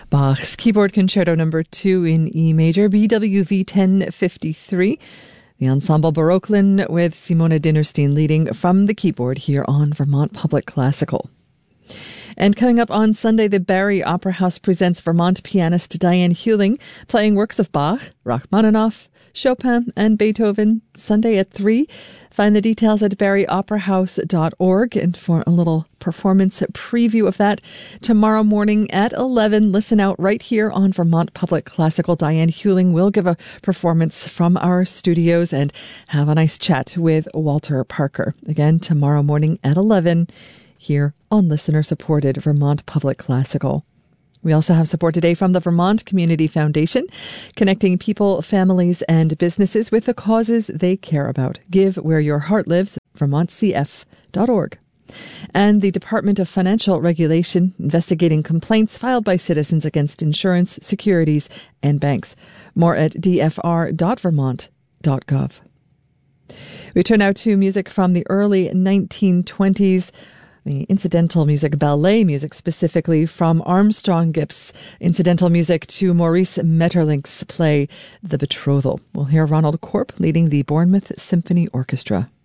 Bach's Keyboard Concerto No. 2 in E major, BWV 1053. The Ensemble Baroquelin with Simona Dinnerstein leading from the keyboard here on Vermont Public Classical. And coming up on Sunday, the Barrie Opera House presents Vermont pianist Diane Huling playing works of Bach, Rachmaninoff, Chopin, and Beethoven, Sunday at 3. Find the details at barrieoperahouse.org. And for a little performance preview of that, tomorrow morning at 11, listen out right here on Vermont Public Classical. Diane Huling will give a performance from our studios and have a nice chat with Walter Parker. Again, tomorrow morning at 11 here on listener-supported Vermont Public Classical. We also have support today from the Vermont Community Foundation, connecting people, families, and businesses with the causes they care about. Give where your heart lives, vermontcf.org. And the Department of Financial Regulation, investigating complaints filed by citizens against insurance, securities, and banks. More at dfr.vermont.gov. We turn now to music from the early 1920s. The incidental music, ballet music specifically, from Armstrong Gipp's incidental music to Maurice Maeterlinck's play The Betrothal. We'll hear Ronald Corp leading the Bournemouth Symphony Orchestra.